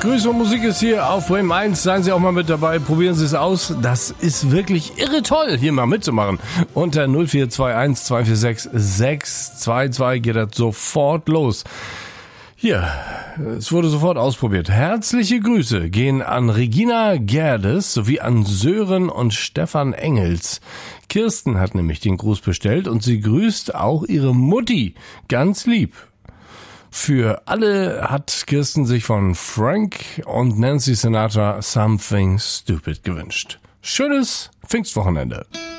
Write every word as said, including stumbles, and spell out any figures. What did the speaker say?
Grüße und Musik ist hier auf Bremen eins. Seien Sie auch mal mit dabei. Probieren Sie es aus. Das ist wirklich irre toll, hier mal mitzumachen. Unter null vier zwei eins zwei vier sechs sechs zwei zwei geht das sofort los. Hier, es wurde sofort ausprobiert. Herzliche Grüße gehen an Regina Gerdes sowie an Sören und Stefan Engels. Kirsten hat nämlich den Gruß bestellt und sie grüßt auch ihre Mutti ganz lieb. Für alle hat Kirsten sich von Frank und Nancy Sinatra Something Stupid gewünscht. Schönes Pfingstwochenende.